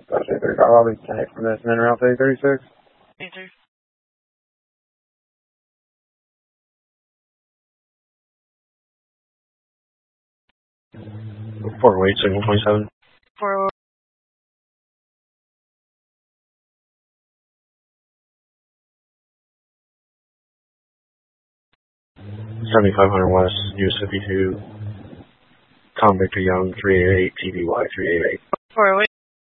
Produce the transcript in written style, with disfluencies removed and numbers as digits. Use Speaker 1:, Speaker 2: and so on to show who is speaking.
Speaker 1: I'll be connected from this and route 36.
Speaker 2: Answer.
Speaker 1: 408, signal 27.
Speaker 2: 408.
Speaker 1: 7500 West, US 52, Tom Victor Young, 388, TBY 388.
Speaker 2: 408.